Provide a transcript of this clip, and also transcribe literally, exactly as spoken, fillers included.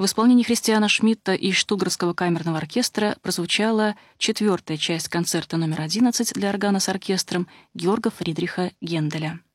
В исполнении Христиана Шмидта и Штутгартского камерного оркестра прозвучала четвертая часть концерта номер одиннадцать для органа с оркестром Георга Фридриха Генделя.